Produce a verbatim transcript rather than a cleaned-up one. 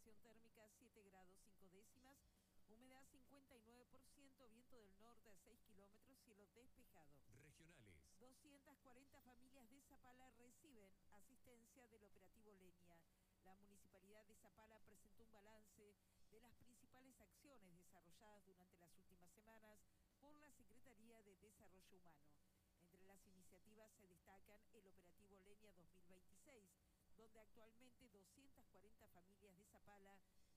sensación térmica siete grados cinco décimas, humedad cincuenta y nueve por ciento, viento del norte a seis kilómetros, cielo despejado. Regionales. doscientas cuarenta familias de Zapala reciben asistencia del operativo Leña. La municipalidad de Zapala presentó un balance de las principales acciones desarrolladas durante las últimas semanas por la Secretaría de Desarrollo Humano. Entre las iniciativas se destacan el operativo Leña dos mil veintiséis, donde actualmente doscientas cuarenta familias de Zapala